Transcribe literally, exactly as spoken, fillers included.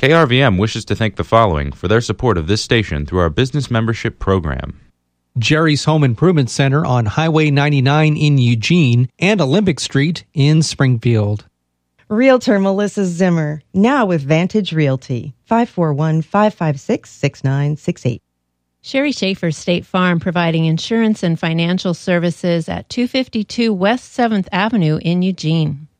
K R V M wishes to thank the following for their support of this station through our business membership program. Jerry's Home Improvement Center on Highway ninety-nine in Eugene and Olympic Street in Springfield. Realtor Melissa Zimmer, now with Vantage Realty, five four one, five five six, six nine six eight. Sherry Schaefer State Farm, providing insurance and financial services at two fifty-two West seventh Avenue in Eugene.